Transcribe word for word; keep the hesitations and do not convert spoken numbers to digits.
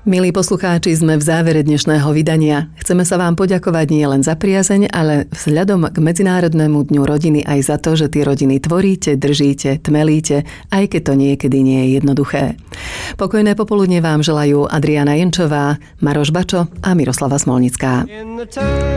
Milí poslucháči, sme v závere dnešného vydania. Chceme sa vám poďakovať nie len za priazeň, ale vzhľadom k Medzinárodnému dňu rodiny aj za to, že tie rodiny tvoríte, držíte, tmelíte, aj keď to niekedy nie je jednoduché. Pokojné popoludne vám želajú Adriana Jenčová, Maroš Bačo a Miroslava Smolnická.